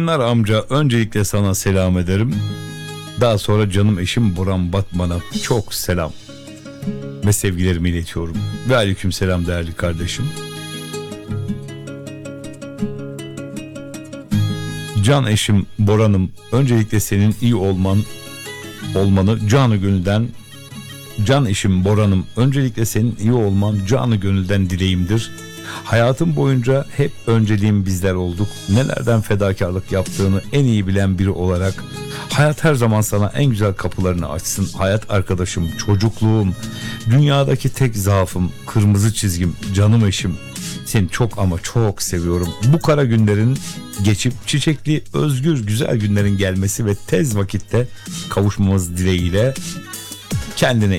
Çınar amca, öncelikle sana selam ederim. Daha sonra canım eşim Boran Batman'a çok selam ve sevgilerimi iletiyorum. Ve aleyküm selam değerli kardeşim. Can eşim Boran'ım, öncelikle senin iyi olmanı canı gönülden, can eşim Boran'ım, öncelikle senin iyi olman canı gönülden dileğimdir. Hayatım boyunca hep önceliğim bizler olduk. Nelerden fedakarlık yaptığını en iyi bilen biri olarak hayat her zaman sana en güzel kapılarını açsın. Hayat arkadaşım, çocukluğum, dünyadaki tek zaafım, kırmızı çizgim, canım eşim. Seni çok ama çok seviyorum. Bu kara günlerin geçip çiçekli, özgür, güzel günlerin gelmesi ve tez vakitte kavuşmamız dileğiyle kendine